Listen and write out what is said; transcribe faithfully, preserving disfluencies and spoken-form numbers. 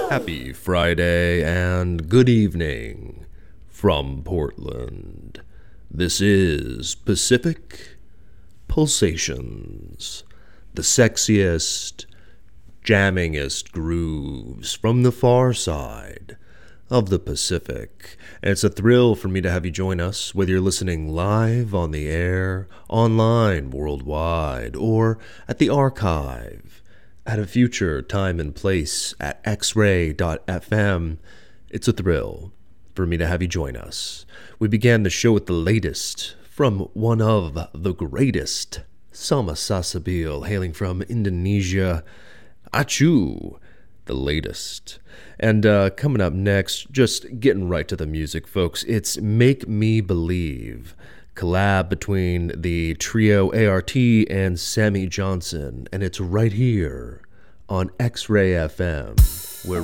Happy Friday and good evening from Portland. This is Pacific Pulsations, the sexiest, jammingest grooves from the far side of the Pacific. And it's a thrill for me to have you join us, whether you're listening live on the air, online, worldwide, or at the archive at a future time and place at x ray dot f m. It's a thrill for me to have you join us. We began the show with the latest from one of the greatest, Sama Sasabil, hailing from Indonesia. Achu, the latest. And uh, coming up next, just getting right to the music, folks, it's Make Me Believe, collab between the trio A R T and Sammy Johnson, and it's right here on X-Ray F M, where